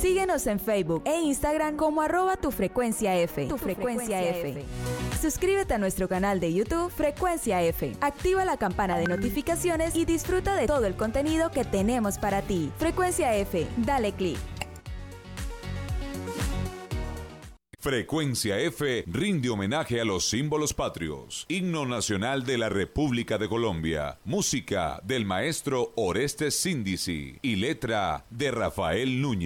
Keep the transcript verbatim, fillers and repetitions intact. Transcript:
Síguenos en Facebook e Instagram como arroba tu frecuencia F. Tu frecuencia F. Suscríbete a nuestro canal de YouTube Frecuencia F. Activa la campana de notificaciones y disfruta de todo el contenido que tenemos para ti. Frecuencia F. Dale clic. Frecuencia F rinde homenaje a los símbolos patrios. Himno Nacional de la República de Colombia. Música del maestro Orestes Síndici y letra de Rafael Núñez.